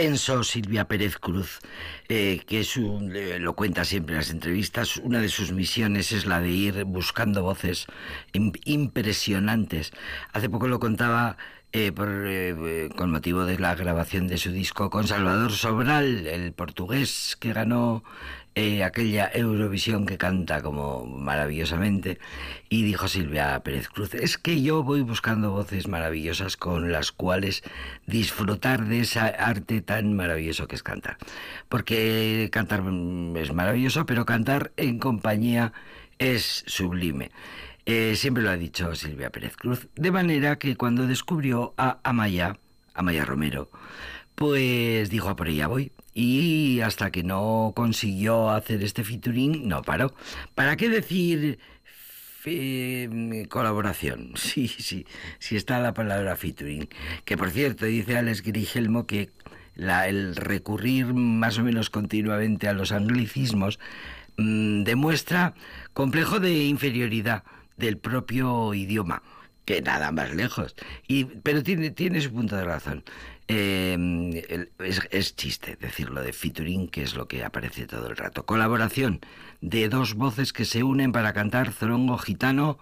pensó Silvia Pérez Cruz, lo cuenta siempre en las entrevistas, una de sus misiones es la de ir buscando voces impresionantes. Hace poco lo contaba con motivo de la grabación de su disco con Salvador Sobral, el portugués que ganó aquella Eurovisión, que canta como maravillosamente, y dijo Silvia Pérez Cruz: es que yo voy buscando voces maravillosas con las cuales disfrutar de ese arte tan maravilloso que es cantar, porque cantar es maravilloso, pero cantar en compañía es sublime. Siempre lo ha dicho Silvia Pérez Cruz, de manera que cuando descubrió a Amaya Romero, pues dijo: a por ella voy. Y hasta que no consiguió hacer este featuring, no paró. ¿Para qué decir colaboración? Sí, está la palabra featuring. Que por cierto, dice Alex Grigelmo que el recurrir más o menos continuamente a los anglicismos demuestra complejo de inferioridad del propio idioma, que nada más lejos. Pero tiene su punto de razón. Es chiste decirlo de featuring, que es lo que aparece todo el rato. Colaboración de dos voces que se unen para cantar Zorongo Gitano,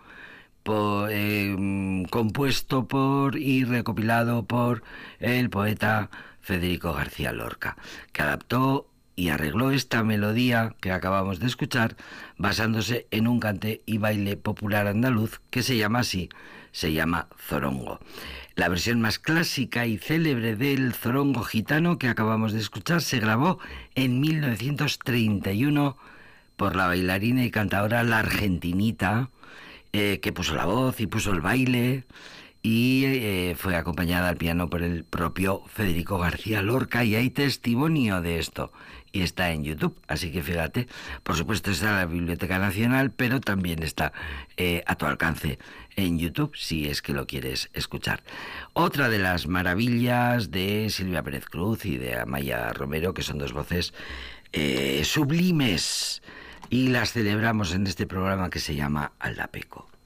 compuesto por y recopilado por el poeta Federico García Lorca, que adaptó y arregló esta melodía que acabamos de escuchar basándose en un cante y baile popular andaluz que se llama así, se llama zorongo. La versión más clásica y célebre del zorongo gitano que acabamos de escuchar se grabó en 1931 por la bailarina y cantadora La Argentinita, que puso la voz y puso el baile, y fue acompañada al piano por el propio Federico García Lorca, y hay testimonio de esto y está en YouTube, así que fíjate. Por supuesto está en la Biblioteca Nacional, pero también está a tu alcance en YouTube si es que lo quieres escuchar. Otra de las maravillas de Silvia Pérez Cruz y de Amaya Romero, que son dos voces sublimes, y las celebramos en este programa que se llama Aldapeco.